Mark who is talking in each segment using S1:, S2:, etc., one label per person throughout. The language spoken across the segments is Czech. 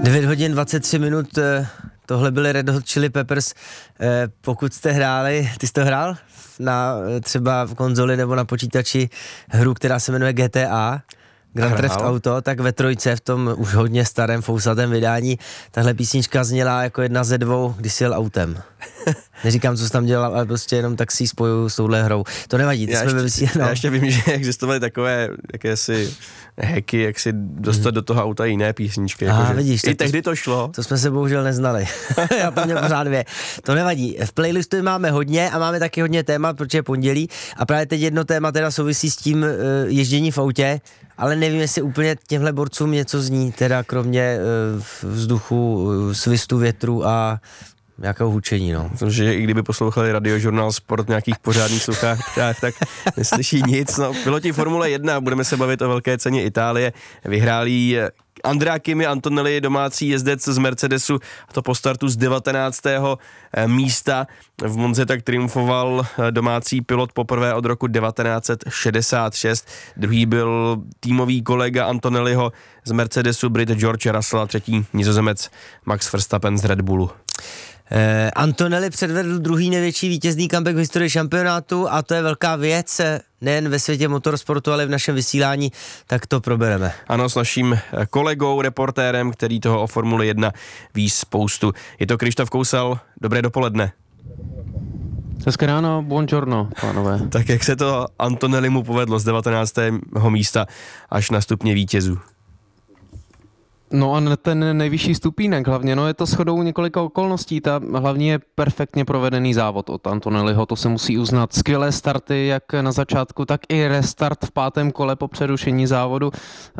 S1: 9 hodin 23 minut, tohle byly Red Hot Chili Peppers. Pokud jste hráli, ty jsi to hrál na třeba v konzoli nebo na počítači hru, která se jmenuje GTA, Grand Theft Auto, tak ve trojce, v tom už hodně starém fousatém vydání, tahle písnička zněla jako jedna ze dvou, když si jel autem. Neříkám, co jsi tam dělal, ale prostě jenom tak si ji spojuju s touhle hrou. To nevadí,
S2: já ještě vím, že existovaly takové jakési hacky, jak si dostat do toho auta jiné písničky.
S1: Vidíš,
S2: i tehdy to šlo.
S1: To jsme se bohužel neznali. Já tam měl pořád dvě. To nevadí. V playlistu máme hodně a máme taky hodně témat, protože je pondělí. A právě teď jedno téma teda souvisí s tím ježdění v autě, ale nevím, jestli úplně těmhle borcům něco zní, teda kromě vzduchu, svistu větru a nějakého hučení, no.
S2: Protože i kdyby poslouchali Radiožurnál Sport v nějakých pořádných sluchátkách, tak neslyší nic. No, piloti Formule 1, budeme se bavit o velké ceně Itálie, vyhrálí Andrea Kimi Antonelli, domácí jezdec z Mercedesu, a to po startu z 19. místa. V Monze tak triumfoval domácí pilot poprvé od roku 1966. Druhý byl týmový kolega Antonelliho z Mercedesu, Brit George Russell, a třetí Nizozemec Max Verstappen z Red Bullu.
S1: Antonelli předvedl druhý největší vítězný comeback v historii šampionátu a to je velká věc, nejen ve světě motorsportu, ale i v našem vysílání, tak to probereme.
S2: Ano, s naším kolegou, reportérem, který toho o Formule 1 ví spoustu. Je to Krištof Kousal, dobré dopoledne.
S3: Hezké ráno, buongiorno, pánové.
S2: Tak jak se to Antonelli mu povedlo z 19. místa až na stupně vítězů?
S3: No a ten nejvyšší stupínek hlavně, no je to shodou několika okolností, hlavně je perfektně provedený závod od Antonelliho, to se musí uznat. Skvělé starty jak na začátku, tak i restart v 5. kole po přerušení závodu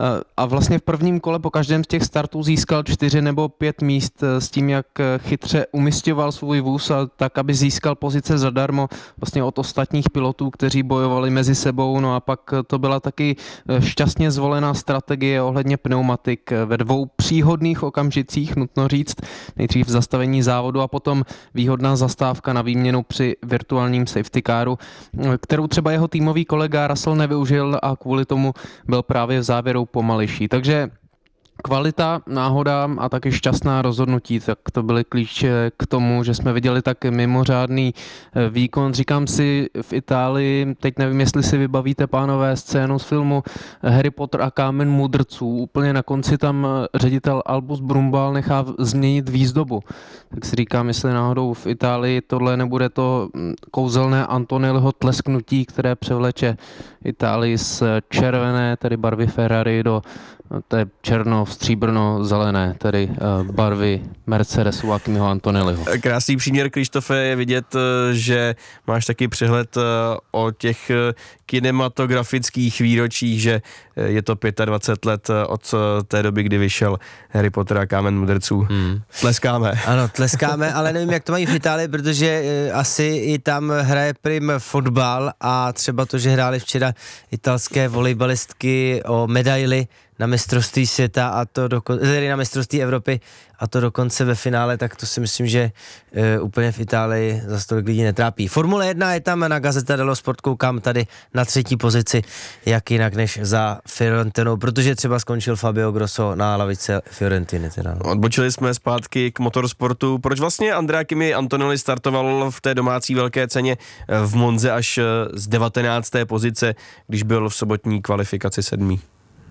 S3: a vlastně v prvním kole po každém z těch startů získal 4 nebo 5 míst s tím, jak chytře umisťoval svůj vůz a tak, aby získal pozice zadarmo vlastně od ostatních pilotů, kteří bojovali mezi sebou, no a pak to byla taky šťastně zvolená strategie ohledně pneumatik ve dvou příhodných okamžicích, nutno říct, nejdřív zastavení závodu a potom výhodná zastávka na výměnu při virtuálním safety caru, kterou třeba jeho týmový kolega Russell nevyužil a kvůli tomu byl právě v závěru pomalejší. Takže kvalita, náhoda a taky šťastná rozhodnutí, tak to byly klíče k tomu, že jsme viděli tak mimořádný výkon. Říkám si v Itálii, teď nevím, jestli si vybavíte, pánové, scénu z filmu Harry Potter a kámen mudrců. Úplně na konci tam ředitel Albus Brumbal nechá změnit výzdobu. Tak si říkám, jestli náhodou v Itálii tohle nebude to kouzelné Antonelliho tlesknutí, které převleče Itálii z červené, tedy barvy Ferrari, do té černo-stříbrno-zelené, tedy barvy Mercedesu a Kimiho Antonelliho.
S2: Krásný příměr, Krištofe, je vidět, že máš taky přehled o těch kinematografických výročích, že je to 25 let od té doby, kdy vyšel Harry Potter a kámen mudrců. Tleskáme.
S1: Ano, tleskáme, ale nevím, jak to mají v Itálii, protože asi i tam hraje prim fotbal a třeba to, že hráli včera italské volejbalistky o medaily na mistrovství světa a to tedy na mistrovství Evropy a to dokonce ve finále, tak to si myslím, že úplně v Itálii za tolik lidí netrápí. Formule 1 je tam na Gazzetta dello Sport, koukám tady na 3. pozici, jak jinak než za Fiorentinou, protože třeba skončil Fabio Grosso na lavice Fiorentiny. Teda.
S2: Odbočili jsme zpátky k motorsportu. Proč vlastně Andrea Kimi Antonelli startoval v té domácí velké ceně v Monze až z 19. pozice, když byl v sobotní kvalifikaci 7.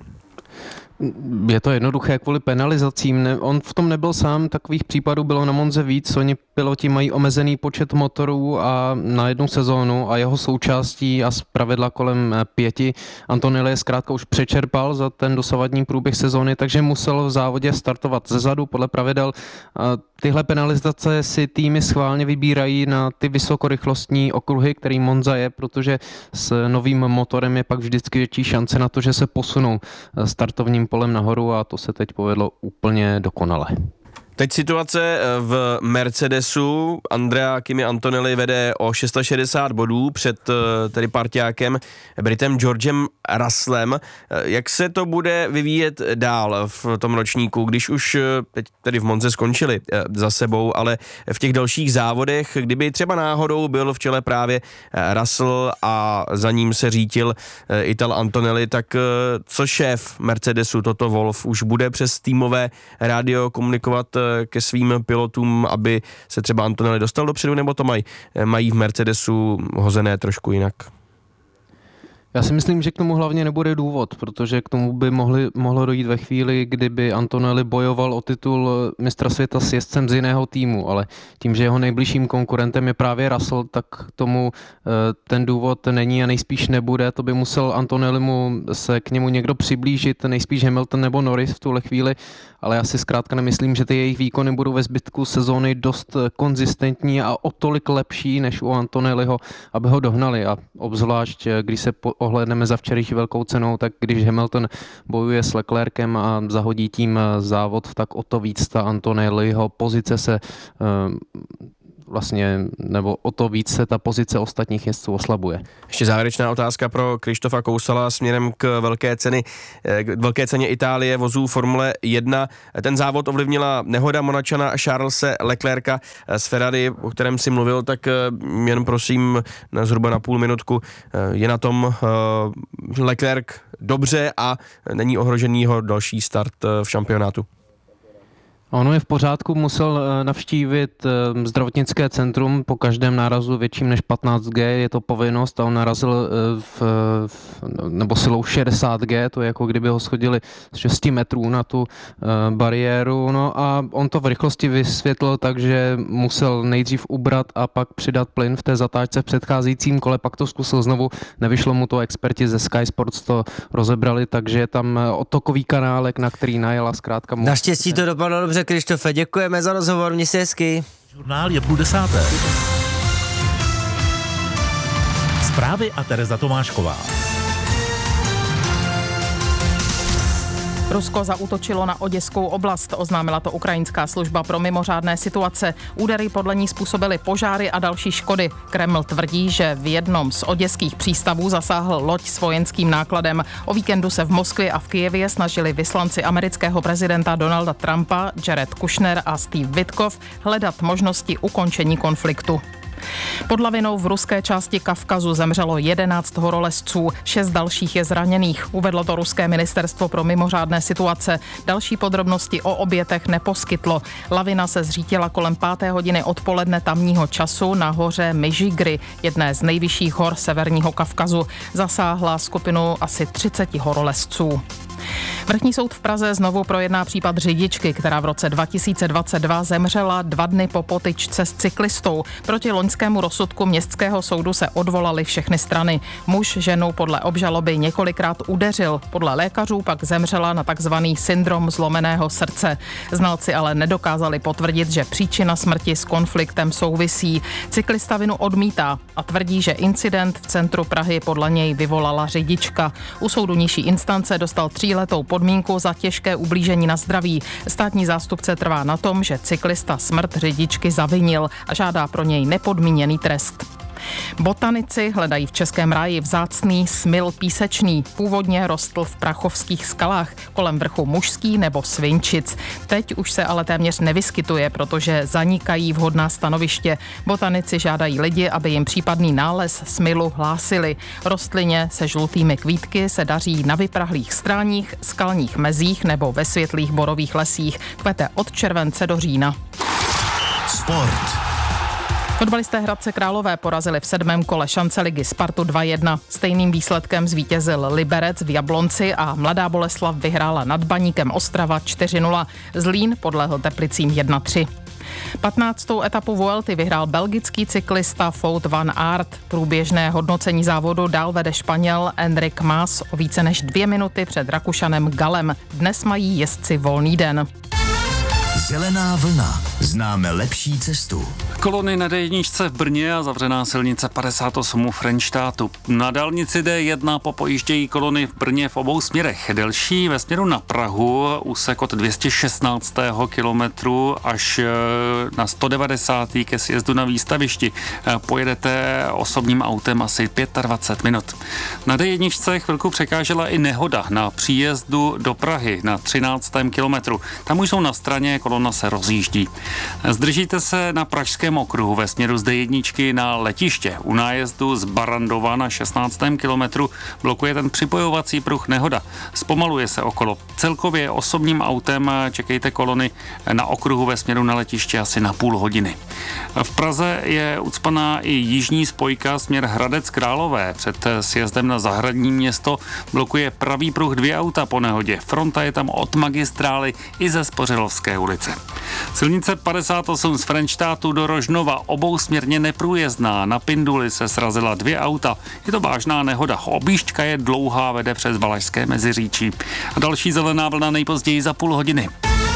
S3: Je to jednoduché kvůli penalizacím. On v tom nebyl sám, takových případů bylo na Monze víc. Oni piloti mají omezený počet motorů a na jednu sezónu a jeho součástí a zpravidla kolem 5. Antonelli je zkrátka už přečerpal za ten dosavadní průběh sezóny, takže musel v závodě startovat zezadu podle pravidel. Tyhle penalizace si týmy schválně vybírají na ty vysokorychlostní okruhy, který Monza je, protože s novým motorem je pak vždycky větší šance na to, že se posunou startovním polem nahoru a to se teď povedlo úplně dokonale.
S2: Teď situace v Mercedesu. Andrea Kimi Antonelli vede o 660 bodů před tedy parťákem Britem Georgem Russellem. Jak se to bude vyvíjet dál v tom ročníku, když už teď tedy v Monze skončili za sebou, ale v těch dalších závodech, kdyby třeba náhodou byl v čele právě Russell a za ním se řítil Ital Antonelli, tak co šéf Mercedesu Toto Wolff už bude přes týmové rádio komunikovat ke svým pilotům, aby se třeba Antonelli dostal dopředu, nebo to mají v Mercedesu hozené trošku jinak?
S3: Já si myslím, že k tomu hlavně nebude důvod, protože k tomu by mohlo dojít ve chvíli, kdyby Antonelli bojoval o titul mistra světa s jezdcem z jiného týmu, ale tím, že jeho nejbližším konkurentem je právě Russell, tak tomu ten důvod není a nejspíš nebude. To by musel Antonellimu se k němu někdo přiblížit, nejspíš Hamilton nebo Norris v tuhle chvíli, ale já si zkrátka nemyslím, že ty jejich výkony budou ve zbytku sezóny dost konzistentní a o tolik lepší než u Antonelliho, aby ho dohnali. A obzvlášť, když se ohlédneme za včerejší velkou cenou, tak když Hamilton bojuje s Leclerkem a zahodí tím závod, tak o to víc ta Antonelliho pozice se vlastně, nebo o to víc se ta pozice ostatních jezdců oslabuje.
S2: Ještě závěrečná otázka pro Krištofa Kousala směrem k velké ceně Itálie vozů Formule 1. Ten závod ovlivnila nehoda Monačana Charlese Leclerca z Ferrari, o kterém si mluvil, tak jen prosím zhruba na půl minutku. Je na tom Leclerc dobře a není ohrožený jeho další start v šampionátu?
S3: Ono je v pořádku, musel navštívit zdravotnické centrum po každém nárazu větším než 15G, je to povinnost a on narazil nebo silou 60G, to je jako kdyby ho schodili z 6 metrů na tu bariéru, no a on to v rychlosti vysvětlil tak, že musel nejdřív ubrat a pak přidat plyn v té zatáčce v předcházejícím kole, pak to zkusil znovu, nevyšlo mu to, experti ze Sky Sports to rozebrali, takže je tam odtokový kanálek, na který najela zkrátka.
S1: Naštěstí to dopadlo dobře, Krištofe, děkujeme za rozhovor, měj se hezky.
S4: Žurnál je 9:30. Zprávy a Tereza Tomášková.
S5: Rusko zaútočilo na Oděskou oblast, oznámila to ukrajinská služba pro mimořádné situace. Údery podle ní způsobily požáry a další škody. Kreml tvrdí, že v jednom z oděských přístavů zasáhl loď s vojenským nákladem. O víkendu se v Moskvě a v Kyjevě snažili vyslanci amerického prezidenta Donalda Trumpa, Jared Kushner a Steve Witkoff hledat možnosti ukončení konfliktu. Pod lavinou v ruské části Kavkazu zemřelo 11 horolezců, 6 dalších je zraněných. Uvedlo to ruské ministerstvo pro mimořádné situace. Další podrobnosti o obětech neposkytlo. Lavina se zřítila kolem 5. hodiny odpoledne tamního času na hoře Myžigry, jedné z nejvyšších hor severního Kavkazu. Zasáhla skupinu asi 30 horolezců. Vrchní soud v Praze znovu projedná případ řidičky, která v roce 2022 zemřela 2 dny po potyčce s cyklistou. Proti loňskému rozsudku městského soudu se odvolaly všechny strany. Muž ženu podle obžaloby několikrát udeřil. Podle lékařů pak zemřela na takzvaný syndrom zlomeného srdce. Znalci ale nedokázali potvrdit, že příčina smrti s konfliktem souvisí. Cyklista vinu odmítá a tvrdí, že incident v centru Prahy podle něj vyvolala řidička. U soudu nižší instance dostal 3letou podmínku za těžké ublížení na zdraví. Státní zástupce trvá na tom, že cyklista smrt řidičky zavinil a žádá pro něj nepodmíněný trest. Botanici hledají v Českém ráji vzácný smyl písečný. Původně rostl v prachovských skalách kolem vrchu Mužský nebo Svinčic. Teď už se ale téměř nevyskytuje, protože zanikají vhodná stanoviště. Botanici žádají lidi, aby jim případný nález smylu hlásili. Rostlině se žlutými kvítky se daří na vyprahlých stráních, skalních mezích nebo ve světlých borových lesích. Kvete od července do října.
S4: Sport.
S5: Fotbalisté Hradce Králové porazili v 7. kole šance ligy Spartu 2-1. Stejným výsledkem zvítězil Liberec v Jablonci a Mladá Boleslav vyhrála nad Baníkem Ostrava 4-0. Zlín podlehl Teplicím 1-3. 15. etapu Vuelty vyhrál belgický cyklista Wout van Aert. Průběžné hodnocení závodu dál vede Španěl Enric Mas o více než 2 minuty před Rakušanem Galem. Dnes mají jezdci volný den.
S4: Zelená vlna. Známe lepší cestu.
S6: Kolony na D1 v Brně a zavřená silnice 58 u Frenštátu. Na dálnici D1 popojíždějí kolony v Brně v obou směrech. Delší ve směru na Prahu, úsek od 216. kilometru až na 190. ke sjezdu na výstavišti. Pojedete osobním autem asi 25 minut. Na D1 chvilku překážela i nehoda na příjezdu do Prahy na 13. kilometru. Tam už jsou na straně, kolona se rozjíždí. Zdržíte se na pražském okruhu ve směru z D1 na letiště. U nájezdu z Barandova na 16. kilometru blokuje ten připojovací pruh nehoda. Zpomaluje se okolo. Celkově osobním autem čekejte kolony na okruhu ve směru na letiště asi na půl hodiny. V Praze je ucpaná i jižní spojka směr Hradec Králové. Před sjezdem na Zahradní město blokuje pravý pruh 2 auta po nehodě. Fronta je tam od magistrály i ze Spořilovské ulice. Silnice 58 z Frenštátu do Rožnova obousměrně neprůjezdná. Na Pinduli se srazila 2 auta. Je to vážná nehoda. Objížďka je dlouhá, vede přes Valašské Meziříčí. A další zelená vlna nejpozději za půl hodiny.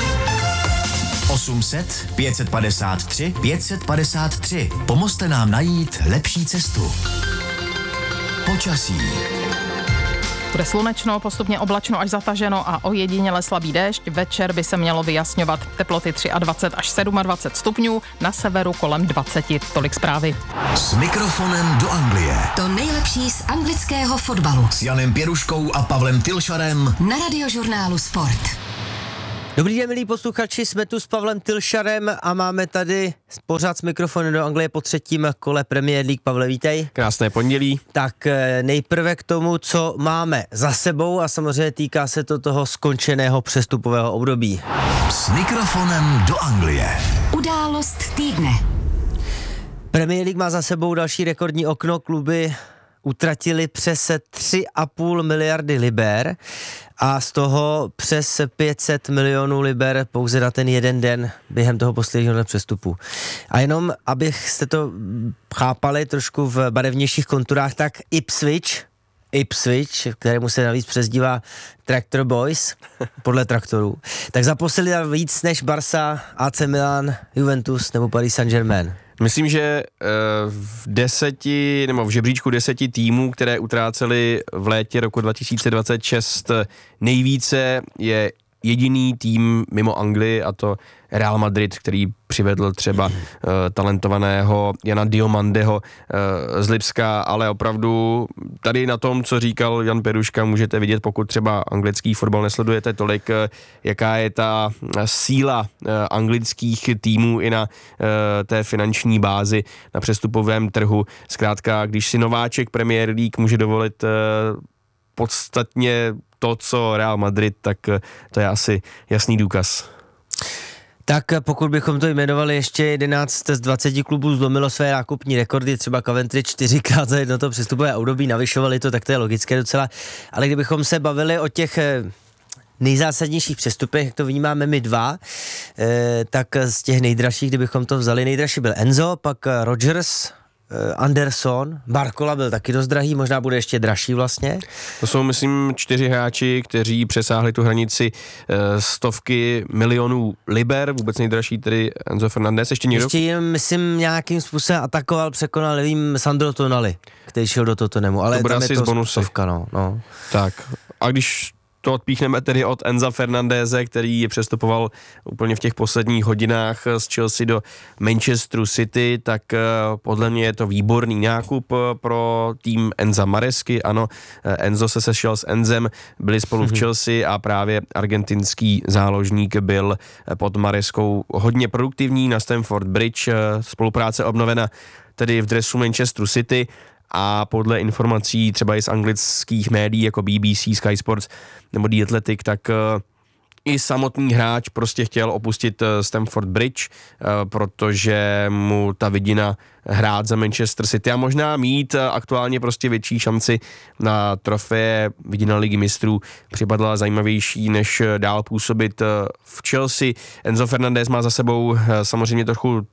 S4: 800 553 553. Pomozte nám najít lepší cestu. Počasí.
S5: Bude slunečno, postupně oblačno až zataženo a ojediněle slabý déšť. Večer by se mělo vyjasňovat, teploty 23 až 27 stupňů, na severu kolem 20. Tolik zprávy.
S4: S mikrofonem do Anglie.
S7: To nejlepší z anglického fotbalu.
S4: S Janem Pěruškou a Pavlem Tylšarem.
S7: Na Radiožurnálu Sport.
S1: Dobrý den, milí posluchači, jsme tu s Pavlem Tylšarem a máme tady pořád s mikrofonem do Anglie po 3. kole Premier League. Pavle, vítej.
S2: Krásné pondělí.
S1: Tak nejprve k tomu, co máme za sebou a samozřejmě týká se to toho skončeného přestupového období.
S4: S mikrofonem do Anglie.
S7: Událost týdne.
S1: Premier League má za sebou další rekordní okno, kluby utratili přes 3,5 miliardy liber a z toho přes 500 milionů liber pouze na ten jeden den během toho posledního přestupu. A jenom, abyste to chápali trošku v barevnějších konturách, tak Ipswich, kterému se navíc přezdívá Tractor Boys, podle traktorů, tak zaposlali víc než Barca, AC Milan, Juventus nebo Paris Saint-Germain.
S2: Myslím, že v žebříčku 10 týmů, které utrácely v létě roku 2026 nejvíce, je jediný tým mimo Anglii, a to Real Madrid, který přivedl třeba talentovaného Jana Diomandeho z Lipska, ale opravdu tady na tom, co říkal Jan Peruška, můžete vidět, pokud třeba anglický fotbal nesledujete tolik, jaká je ta síla anglických týmů i na té finanční bázi na přestupovém trhu. Zkrátka, když si nováček Premier League může dovolit podstatně to, co Real Madrid, tak to je asi jasný důkaz.
S1: Tak pokud bychom to jmenovali, ještě 11 z 20 klubů zlomilo své nákupní rekordy, třeba Coventry 4krát za jedno to přestupové období, navyšovali to, tak to je logické docela, ale kdybychom se bavili o těch nejzásadnějších přestupech, jak to vnímáme my dva, tak z těch nejdražších, kdybychom to vzali, nejdražší byl Enzo, pak Rodgers, Anderson, Barcola byl taky dost drahý, možná bude ještě dražší vlastně.
S2: To jsou, myslím, 4 hráči, kteří přesáhli tu hranici 100 milionů liber, vůbec nejdražší tedy Enzo Fernandez. Ještě někdo?
S1: Ještě jim, myslím, nějakým způsobem atakoval, překonal, nevím, Sandro Tonali, který šel do Tottenhamu, ale
S2: to bude
S1: tam
S2: asi
S1: je to
S2: z bonusy.
S1: 100, no.
S2: Tak, a když to odpíchneme tedy od Enza Fernandeze, který přestupoval úplně v těch posledních hodinách z Chelsea do Manchesteru City, tak podle mě je to výborný nákup pro tým Enza Maresky. Ano, Enzo se sešel s Enzem, byli spolu v Chelsea a právě argentinský záložník byl pod Mareskou hodně produktivní na Stamford Bridge. Spolupráce obnovena tedy v dresu Manchesteru City. A podle informací třeba i z anglických médií jako BBC, Sky Sports nebo The Athletic, tak i samotný hráč prostě chtěl opustit Stamford Bridge, protože mu ta vidina hrát za Manchester City a možná mít aktuálně prostě větší šanci na trofeje vidina Ligy mistrů připadla zajímavější, než dál působit v Chelsea. Enzo Fernandez má za sebou samozřejmě trochu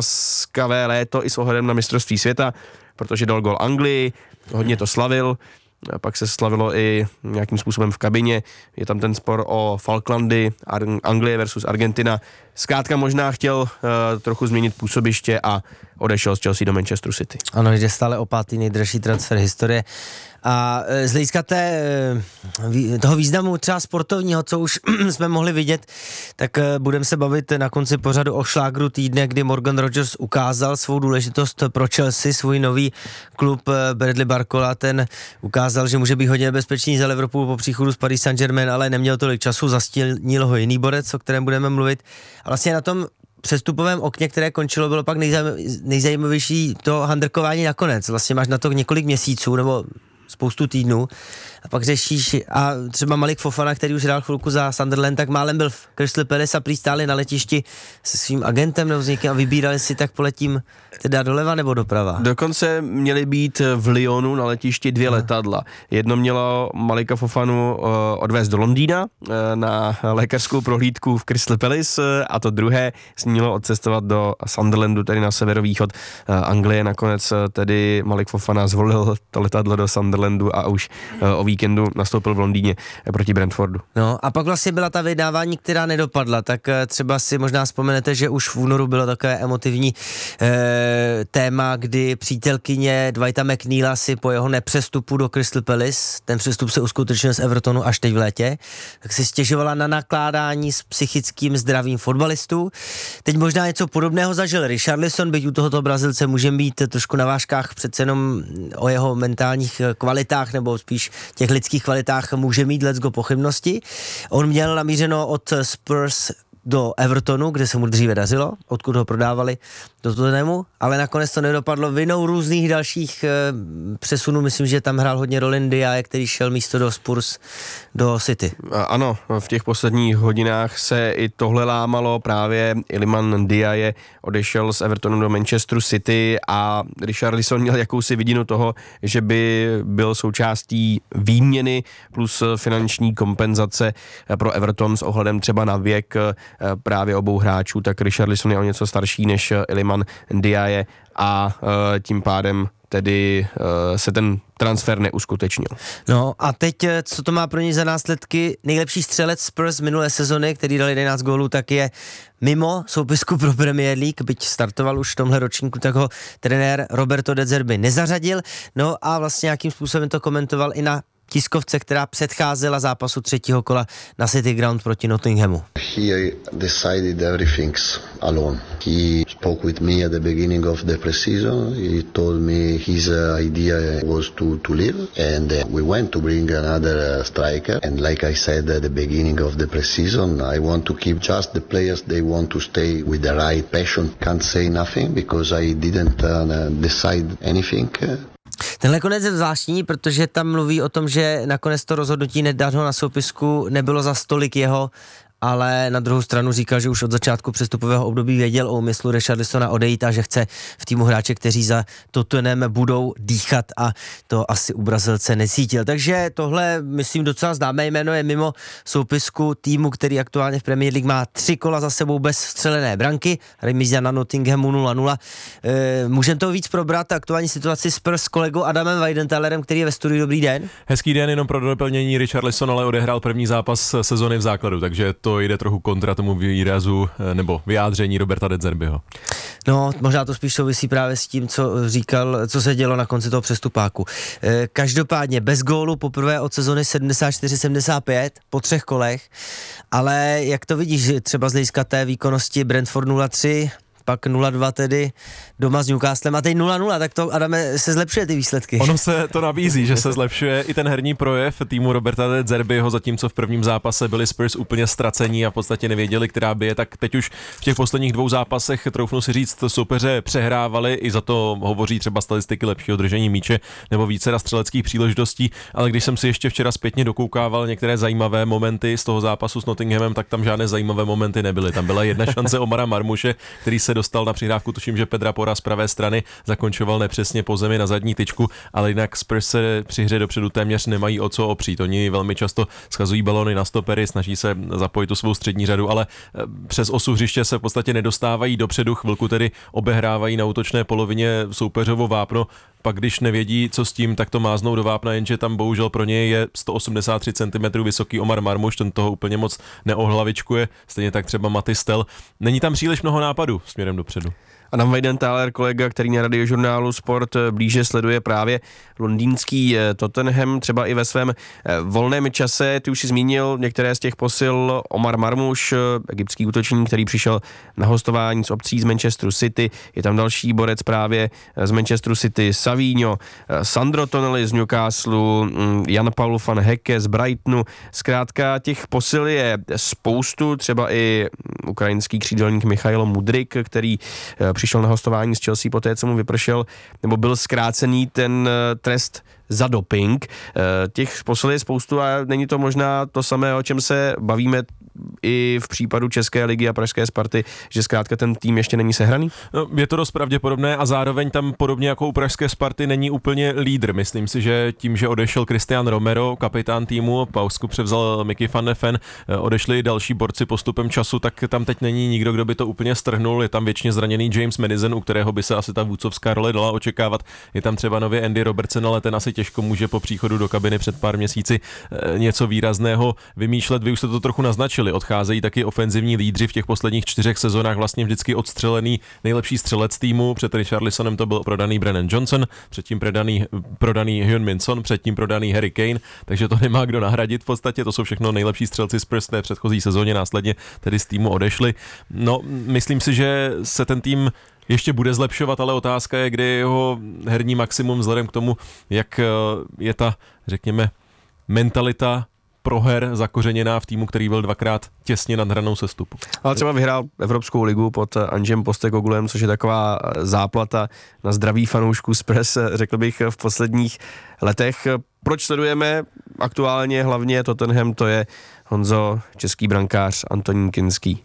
S2: třaskavé léto i s ohledem na mistrovství světa, protože dal gol Anglii, hodně to slavil, pak se slavilo i nějakým způsobem v kabině, je tam ten spor o Falklandy, Anglie versus Argentina. Zkrátka možná chtěl trochu změnit působiště a odešel z Chelsea do Manchesteru City.
S1: Ano, jde stále o 5. nejdražší transfer historie. A z hlediska toho významu třeba sportovního, co už jsme mohli vidět, tak budeme se bavit na konci pořadu o šlágru týdne, kdy Morgan Rogers ukázal svou důležitost pro Chelsea, svůj nový klub Bradley Barcola, ten ukázal, že může být hodně nebezpečný za Liverpool po příchodu z Paris Saint-Germain, ale neměl tolik času, zastínil ho jiný borec, o kterém budeme mluvit. A vlastně na tom přestupovém okně, které končilo, bylo pak nejzajímavější to handrkování nakonec. Vlastně máš na to několik měsíců nebo spoustu týdnů a pak řešíš a třeba Malik Fofana, který už hrál chvilku za Sunderland, tak málem byl v Crystal Palace a prý stáli na letišti se svým agentem nebo s někým a vybírali si, tak poletím teda doleva nebo doprava.
S2: Dokonce měly být v Lyonu na letišti 2 letadla. Jedno mělo Malika Fofanu odvést do Londýna na lékařskou prohlídku v Crystal Palace a to druhé mělo odcestovat do Sunderlandu, tedy na severovýchod Anglie. Nakonec tedy Malik Fofana zvolil to letadlo do Sunderlandu a už o víkendu nastoupil v Londýně proti Brentfordu.
S1: No a pak vlastně byla ta vyjednávání, která nedopadla, tak třeba si možná vzpomenete, že už v únoru bylo takové emotivní téma, kdy přítelkyně Dwighta McNeila si po jeho nepřestupu do Crystal Palace, ten přestup se uskutečnil z Evertonu až teď v létě, tak si stěžovala na nakládání s psychickým zdravím fotbalistů. Teď možná něco podobného zažil Richarlison, byť u tohoto Brazilce může být trošku na vážkách, přece jenom o jeho mentálních kvalitách nebo spíš těch lidských kvalitách může mít lecgo pochybnosti. On měl namířeno od Spurs do Evertonu, kde se mu dříve dařilo, odkud ho prodávali do Tottenhamu, ale nakonec to nedopadlo vinou různých dalších přesunů. Myslím, že tam hrál hodně roli Ndiaye, který šel místo do Spurs do City.
S2: Ano, v těch posledních hodinách se i tohle lámalo, právě Iliman Ndiaye odešel z Evertonu do Manchesteru City a Richarlison měl jakousi vidinu toho, že by byl součástí výměny plus finanční kompenzace pro Everton s ohledem třeba na věk právě obou hráčů, tak Richarlison je o něco starší než Iliman Ndiaye a tím pádem tedy se ten transfer neuskutečnil.
S1: No a teď, co to má pro něj za následky? Nejlepší střelec Spurs minulé sezony, který dal 11 gólů, tak je mimo soupisku pro Premier League, byť startoval už v tomhle ročníku, tak ho trenér Roberto De Zerbi nezařadil. No a vlastně nějakým způsobem to komentoval i na tiskovce, která předcházela zápasu 3. kola na City Ground proti Nottinghamu.
S8: He decided everything alone. He spoke with me at the beginning of the preseason. He told me his idea was to leave and we went to bring another striker. And like I said at the beginning of the preseason, I want to keep just the players they want to stay with the right passion. Can't say nothing because I didn't decide anything.
S1: Tenhle konec je zvláštní, protože tam mluví o tom, že nakonec to rozhodnutí nedat ho na soupisku nebylo za stolik jeho, ale na druhou stranu říkal, že už od začátku přestupového období věděl o úmyslu Richarlisona odejít a že chce v týmu hráče, kteří za Tottenham budou dýchat a to asi u Brazilce necítil. Takže tohle, myslím, docela známé jméno je mimo soupisku týmu, který aktuálně v Premier League má 3 kola za sebou bez vstřelené branky, remíza na Nottinghamu 0-0. Můžeme to víc probrat, aktuální situaci Spurs s kolegou Adamem Weidenthalerem, který je ve studiu. Dobrý den.
S9: Hezký den, jenom pro doplnění, Richarlison ale odehrál první zápas sezony v základu, takže to jde trochu kontra tomu výrazu nebo vyjádření Roberta De Zerbiho.
S1: No, možná to spíš souvisí právě s tím, co říkal, co se dělo na konci toho přestupáku. Každopádně bez gólu poprvé od sezony 74-75 po 3 kolech, ale jak to vidíš třeba z hlediska té výkonnosti Brentford 0-3, pak 0-2 tedy doma s Newcastlem a teď 0-0, tak to, Adame, se zlepšuje ty výsledky.
S9: Ono se to nabízí, že se zlepšuje i ten herní projev týmu Roberta De Zerbiho, zatímco v prvním zápase byli Spurs úplně ztracení a v podstatě nevěděli, která bije, tak teď už v těch posledních 2 zápasech, troufnu si říct, soupeře přehrávali, i za to hovoří třeba statistiky lepšího držení míče nebo více na střeleckých příležitostí, ale když jsem si ještě včera zpětně dokoukával některé zajímavé momenty z toho zápasu s Nottinghamem, tak tam žádné zajímavé momenty nebyly. Tam byla jedna šance Omara Marmuše, který se dostal na přihrávku, tuším, že Pedra Pora z pravé strany zakončoval nepřesně po zemi na zadní tyčku, ale jinak Spurs se při hře dopředu téměř nemají o co opřít. Oni velmi často schazují balony na stopery, snaží se zapojit tu svou střední řadu, ale přes osu hřiště se v podstatě nedostávají dopředu, chvilku tedy obehrávají na útočné polovině soupeřovo vápno. pak když nevědí, co s tím, tak to máznou do vápna, jenže tam bohužel pro něj je 183 cm vysoký Omar Marmuš, ten toho úplně moc neohlavičkuje, stejně tak třeba Mathys Tel. Není tam příliš mnoho nápadů směrem dopředu.
S2: Adam Weidenthaler, kolega, který na Radiožurnálu Sport blíže sleduje právě londýnský Tottenham, třeba i ve svém volném čase. Ty už si zmínil některé z těch posil. Omar Marmuš, egyptský útočník, který přišel na hostování z obcí z Manchesteru City. Je tam další borec právě z Manchesteru City, Savinho, Sandro Tonali z Newcastle, Jan Paul van Hecke z Brightonu. Zkrátka těch posil je spoustu, třeba i ukrajinský křídelník Michailo Mudryk, který přišel na hostování z Chelsea poté, co mu vypršel, nebo byl zkrácený ten trest za doping. Těch posil je spoustu a není to možná to samé, o čem se bavíme i v případu České ligy a pražské Sparty, že zkrátka ten tým ještě není sehraný?
S9: No, je to dost pravděpodobné a zároveň tam podobně jako u pražské Sparty není úplně lídr. Myslím si, že tím, že odešel Cristian Romero, kapitán týmu, Pausku převzal Mickey van de Ven, odešli další borci postupem času, tak tam teď není nikdo, kdo by to úplně strhnul. Je tam věčně zraněný James Madison, u kterého by se asi ta vůdcovská role dala očekávat. Je tam třeba nově Andy Robertson, ale ten asi těžko může po příchodu do kabiny před pár měsíci něco výrazného vymýšlet. Vy už jste to trochu naznačili. Odcházejí taky ofenzivní lídři v těch posledních 4 sezónách, vlastně vždycky odstřelený nejlepší střelec týmu. Před Richarlisonem to byl prodaný Brennan Johnson, předtím prodaný Heung-min Son, předtím prodaný Harry Kane, takže to nemá kdo nahradit v podstatě. To jsou všechno nejlepší střelci Spurs té předchozí sezóně, následně tedy z týmu odešli. No, myslím si, že se ten tým ještě bude zlepšovat, ale otázka je, kdy je jeho herní maximum vzhledem k tomu, jak je ta, řekněme, mentalita proher zakořeněná v týmu, který byl 2krát těsně nad hranou sestupu.
S2: Ale třeba vyhrál Evropskou ligu pod Anžem Postecoglem, což je taková záplata na zdraví fanoušků Spurs, řekl bych, v posledních letech. Proč sledujeme aktuálně hlavně Tottenham, to je Honzo, český brankář Antonín Kinský.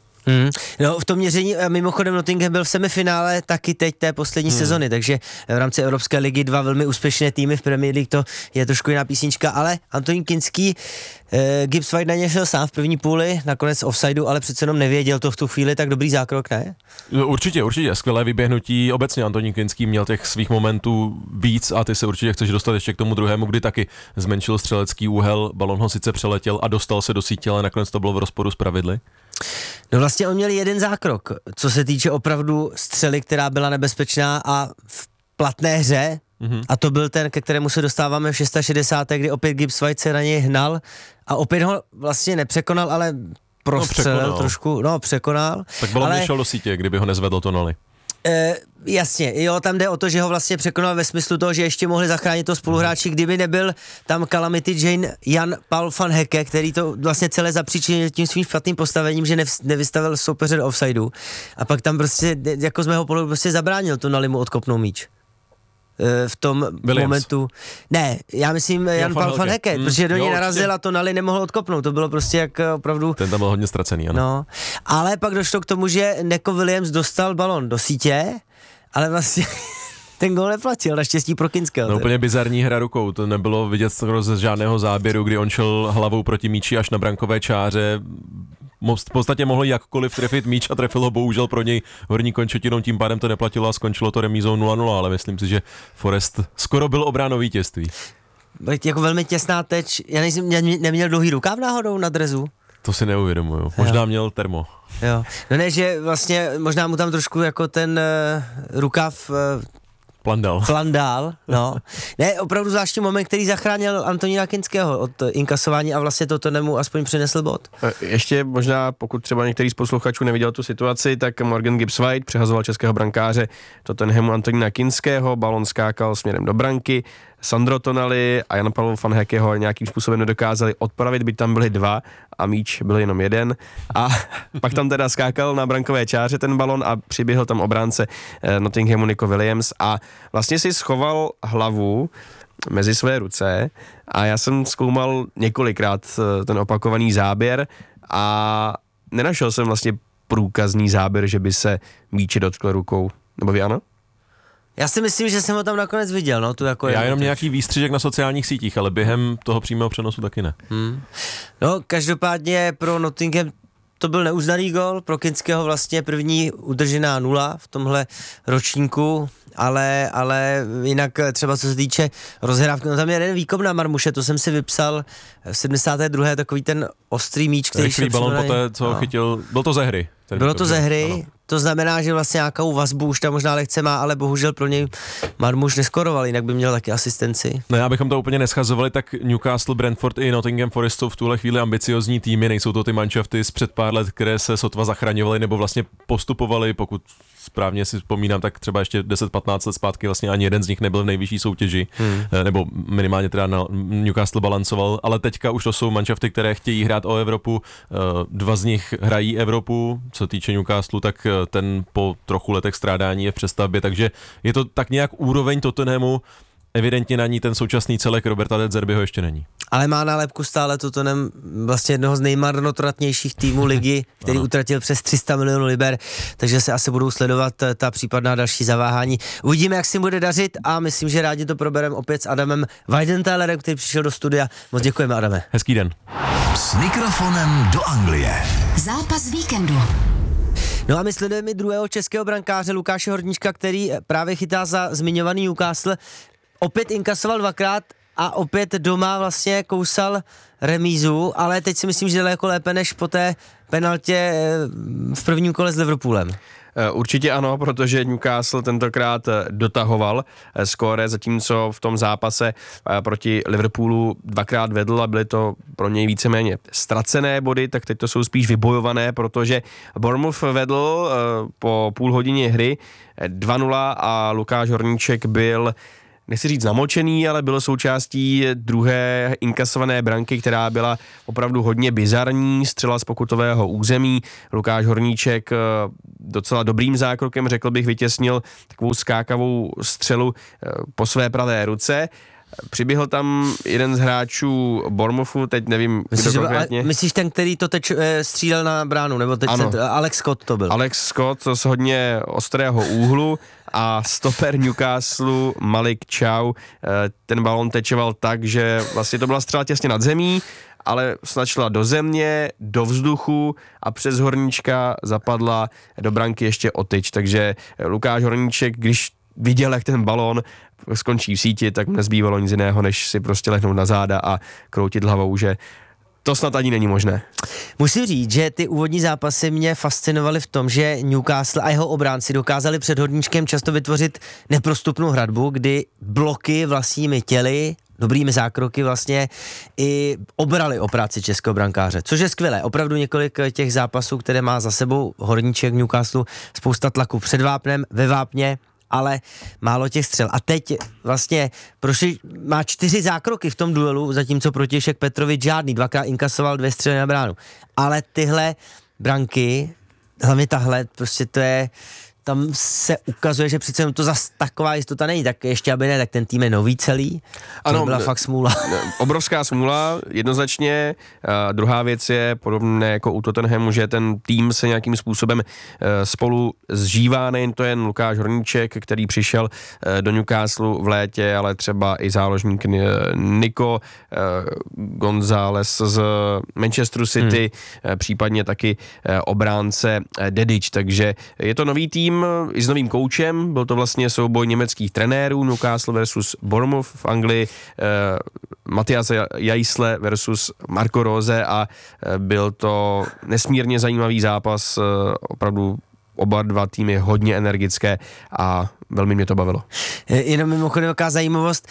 S1: No v tom měření, mimochodem Nottingham byl v semifinále taky teď té poslední sezony, takže v rámci Evropské ligy 2 velmi úspěšné týmy, v Premier League to je trošku jiná písnička, ale Antonín Kinský, Gibbs White na ně šel sám v první půli, nakonec offsideu, ale přece jenom nevěděl to v tu chvíli, tak dobrý zákrok, ne?
S9: Určitě, skvělé vyběhnutí, obecně Antonín Kinský měl těch svých momentů víc a ty se určitě chceš dostat ještě k tomu druhému, kdy taky zmenšil střelecký úhel, balon ho sice přeletěl a dostal se do sítě, ale nakonec to bylo v rozporu s pravidly.
S1: No vlastně on měl jeden zákrok, co se týče opravdu střely, která byla nebezpečná a v platné hře, a to byl ten, ke kterému se dostáváme v 660. kdy opět Gibbs White se na něj hnal a opět ho vlastně nepřekonal, ale prostřelil trošku, překonal.
S9: Tak balon nešel do sítě, kdyby ho nezvedl Tonali.
S1: Jasně, jo, tam jde o to, že ho vlastně překonal ve smyslu toho, že ještě mohli zachránit to spoluhráči, kdyby nebyl tam Calamity Jane Jan Paul van Hecke, který to vlastně celé zapříčinil tím svým špatným postavením, že nevystavil soupeře do offsideu. A pak tam prostě, jako z mého pohledu, prostě zabránil Tonali mu odkopnout míč. V tom momentu. Ne, já myslím Jan Paul van Hecke, protože do něj narazil a Tonali nemohl odkopnout. To bylo prostě jak opravdu...
S9: Ten tam byl hodně ztracený, ano.
S1: No, ale pak došlo k tomu, že Neco Williams dostal balon do sítě, ale vlastně ten gól neplatil, naštěstí pro Kinského.
S9: No úplně bizarní hra rukou, to nebylo vidět z žádného záběru, kdy on šel hlavou proti míči až na brankové čáře. V podstatě mohl jakkoliv trefit míč a trefil ho bohužel pro něj horní končetinou, tím pádem to neplatilo a skončilo to remízou 0-0, ale myslím si, že Forest skoro byl obráno vítězství.
S1: Jako velmi těsná teč, já neměl dlouhý rukáv náhodou na drezu?
S9: To si neuvědomuju, možná měl termo.
S1: Jo, no ne, že vlastně možná mu tam trošku jako ten rukáv... Plandál, no. Ne, opravdu zvláštní moment, který zachránil Antonína Kinského od inkasování a vlastně to nemu aspoň přinesl bod.
S2: Ještě možná, pokud třeba některý z posluchačů neviděl tu situaci, tak Morgan Gibbs White přehazoval českého brankáře Tottenhamu Antonína Kinského, balon skákal směrem do branky, Sandro Tonali a Jan Paul van Hecke ho nějakým způsobem nedokázali odpravit, byť tam byli 2 a míč byl jenom 1 a pak tam teda skákal na brankové čáře ten balon a přiběhl tam obránce Nottinghamu Neco Williams a vlastně si schoval hlavu mezi své ruce a já jsem zkoumal několikrát ten opakovaný záběr a nenašel jsem vlastně průkazný záběr, že by se míče dotkl rukou. Nebo vy ano?
S1: Já si myslím, že jsem ho tam nakonec viděl, no, tu jako...
S9: Já jenom nějaký výstřižek na sociálních sítích, ale během toho přímého přenosu taky ne.
S1: No, každopádně pro Nottingham to byl neuznaný gól, pro Kinského vlastně první udržená 0 v tomhle ročníku, ale jinak třeba co se týče rozhrávky, no tam je jeden výkon na Marmuše, to jsem si vypsal v 72. takový ten ostrý míč, který šel
S9: balon poté, co chytil, byl to ze hry.
S1: Bylo to ze hry, ano. To znamená, že vlastně nějakou vazbu už tam možná lehce má, ale bohužel pro něj Marmuš neskoroval, jinak by měl taky asistenci.
S9: No, abychom to úplně neschazovali, tak Newcastle, Brentford i Nottingham Forest jsou v tuhle chvíli ambiciozní týmy, nejsou to ty manšafty z před pár let, které se sotva zachraňovaly nebo vlastně postupovaly, pokud správně si vzpomínám, tak třeba ještě 10-15 let zpátky vlastně ani jeden z nich nebyl v nejvyšší soutěži, nebo minimálně teda Newcastle balancoval, ale teďka už to jsou manšafty, které chtějí hrát o Evropu, 2 z nich hrají Evropu, co týče Newcastle, tak ten po trochu letech strádání je v přestavbě, takže je to tak nějak úroveň Tottenhamu, evidentně na ní ten současný celek Roberta De Zerbiho ještě není. Ale
S1: má nálepku stále Tottenham vlastně jednoho z nejmarnotratnějších týmů ligy, který utratil přes 300 milionů liber, takže se asi budou sledovat ta případná další zaváhání. Uvidíme, jak si bude dařit a myslím, že rádi to probereme opět s Adamem Weidenthalerem, který přišel do studia. Moc děkujeme, Adame.
S9: Hezký den.
S4: S mikrofonem do Anglie.
S7: Zápas víkendu.
S1: No a my sledujeme i druhého českého brankáře Lukáše Horníčka, který právě chytá za zmiňovaný Newcastle. Opět inkasoval 2krát a opět doma vlastně kousal remízu, ale teď si myslím, že daleko lépe než po té penaltě v prvním kole s Liverpoolem.
S2: Určitě ano, protože Newcastle tentokrát dotahoval skóre, zatímco v tom zápase proti Liverpoolu 2krát vedl a byly to pro něj víceméně ztracené body, tak teď to jsou spíš vybojované, protože Bournemouth vedl po půl hodině hry 2-0 a Lukáš Horníček byl, nechci říct namočený, ale bylo součástí druhé inkasované branky, která byla opravdu hodně bizarní, střela z pokutového území. Lukáš Horníček docela dobrým zákrokem, řekl bych, vytěsnil takovou skákavou střelu po své pravé ruce. Přiběhl tam jeden z hráčů Bournemouthu, teď nevím, kdo konkrétně.
S1: Myslíš ten, který to teď střílel na bránu, nebo teď Alex Scott to byl?
S2: Alex Scott z hodně ostrého úhlu a stoper Newcastle Malik Chow, ten balon tečoval tak, že vlastně to byla střela těsně nad zemí, ale snad šla do země, do vzduchu a přes Horníčka zapadla do branky ještě o tyč, takže Lukáš Horníček, když viděl, jak ten balón skončí v síti, tak nezbývalo nic jiného, než si prostě lehnout na záda a kroutit hlavou, že to snad ani není možné.
S1: Musím říct, že ty úvodní zápasy mě fascinovaly v tom, že Newcastle a jeho obránci dokázali před Horníčkem často vytvořit neprostupnou hradbu, kdy bloky vlastními těly, dobrými zákroky vlastně i obrali o práci českého brankáře, což je skvělé. Opravdu několik těch zápasů, které má za sebou Horníček Newcastle, spousta tlaku před vápnem, ve vápně, ale málo těch střel. A teď vlastně má 4 zákroky v tom duelu, zatímco Protějšek Petrovič žádný, 2krát inkasoval 2 střely na bránu. Ale tyhle branky, hlavně tahle, prostě to je, tam se ukazuje, že přece to zas taková jistota není, tak ještě aby ne, tak ten tým je nový celý. Ano, to byla fakt smůla.
S2: Obrovská smůla, jednoznačně. Druhá věc je podobné jako u Tottenhamu, že ten tým se nějakým způsobem spolu zžívá, nejen to jen Lukáš Horníček, který přišel do Newcastle v létě, ale třeba i záložník Nico González z Manchesteru City, případně taky obránce Dedić, takže je to nový tým i s novým koučem, byl to vlastně souboj německých trenérů, Newcastle versus Bournemouth v Anglii, Matthias Jaisle versus Marco Rose a byl to nesmírně zajímavý zápas, opravdu oba dva týmy hodně energické a velmi mě to bavilo.
S1: Jenom mimochodem jaká zajímavost,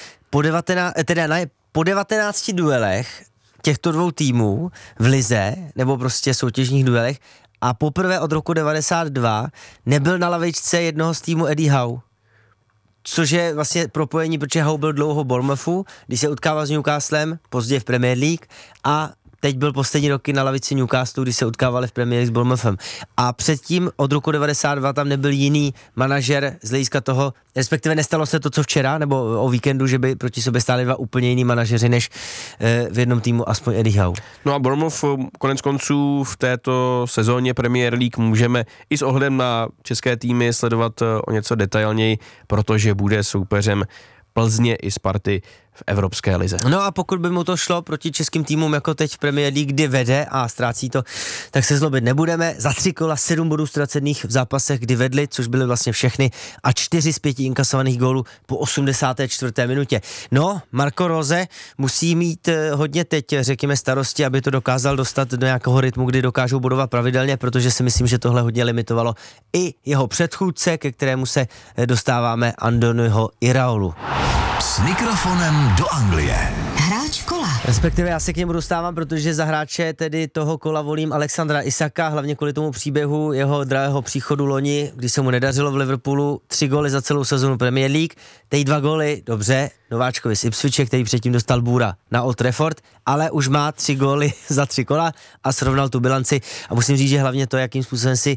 S1: po 19 duelech těchto dvou týmů v lize, nebo prostě soutěžních duelech, a poprvé od roku 92 nebyl na lavičce jednoho z týmu Eddie Howe. Což je vlastně propojení, protože Howe byl dlouho Bournemouthu, když se utkával s Newcastlem, později v Premier League, a teď byl poslední roky na lavici Newcastle, když se utkávali v Premier League s Bournemouthem. A předtím od roku 92 tam nebyl jiný manažer z hlediska toho, respektive nestalo se to, co včera, nebo o víkendu, že by proti sobě stáli dva úplně jiný manažeři, než v jednom týmu aspoň Eddie Howe.
S2: No a Bournemouth konec konců v této sezóně Premier League můžeme i s ohledem na české týmy sledovat o něco detailněji, protože bude soupeřem Plzně i Sparty v Evropské lize.
S1: No a pokud by mu to šlo proti českým týmům jako teď v Premier League, kdy vede a ztrácí to, tak se zlobit nebudeme. Za 3 kola 7 bodů ztracených v zápasech, kdy vedli, což byly vlastně všechny, a 4 z 5 inkasovaných gólů po 84. minutě. No, Marco Rose musí mít hodně teď, řekněme, starosti, aby to dokázal dostat do nějakého rytmu, kdy dokážou bodovat pravidelně, protože si myslím, že tohle hodně limitovalo i jeho předchůdce, ke kterému se dostáváme, Andoniho Iraolu.
S4: S mikrofonem do Anglie.
S7: Hráč kola.
S1: Respektive já se k němu dostávám, protože za hráče tedy toho kola volím Alexandra Isaka, hlavně kvůli tomu příběhu jeho drahého příchodu loni, kdy se mu nedařilo v Liverpoolu, 3 góly za celou sezonu Premier League, teď 2 góly, dobře, nováčkovi z Ipswiche, který předtím dostal bůra na Old Trafford, ale už má 3 góly za 3 kola a srovnal tu bilanci a musím říct, že hlavně to, jakým způsobem si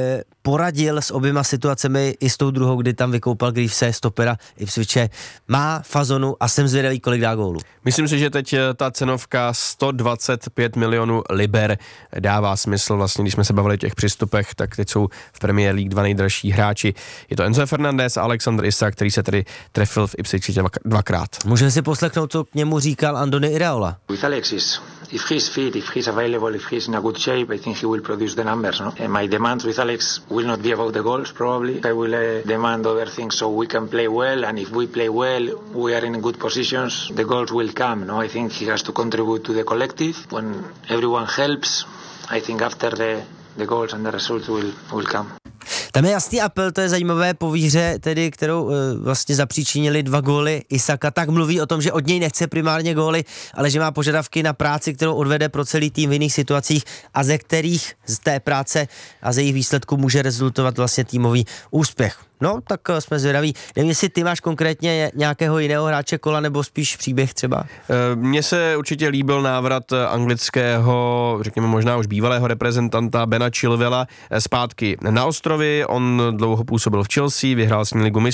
S1: poradil s oběma situacemi i s tou druhou, kdy tam vykoupal Greavese, stopera Ipswiche, má fazonu a jsem zvědavý, kolik dá gólů.
S2: Myslím si, že teď ta cenovka 125 milionů liber dává smysl. Vlastně, když jsme se bavili o těch přístupech, tak teď jsou v Premier League 2 nejdražší hráči. Je to Enzo Fernandez a Alexander Isak, který se tedy trefil v Ipswichi 2krát.
S1: Můžeme si poslechnout, co k němu říkal Andoni Iraola.
S10: With Alexis, if he's fit, if he's available, if he's in a good shape, I think he will produce the numbers. No? And my demands with Alex will not be about the goals, probably. I will demand other things so we can play well, and if we play well, we are in good positions, the goals will come. No? I think he has to contribute to the collective. When everyone helps, I think after the goals and the results will come.
S1: Tam je jasný apel, to je zajímavé, po výhře, tedy, kterou vlastně zapříčinili 2 góly Isaka, tak mluví o tom, že od něj nechce primárně góly, ale že má požadavky na práci, kterou odvede pro celý tým v jiných situacích a ze kterých z té práce a ze jejich výsledků může rezultovat vlastně týmový úspěch. No, tak jsme zvědaví. Nevím, jestli ty máš konkrétně nějakého jiného hráče kola nebo spíš příběh třeba?
S2: Mně se určitě líbil návrat anglického, řekněme možná už bývalého reprezentanta Bena Chilwella zpátky na ostrovy. On dlouho působil v Chelsea, vyhrál s ním ligu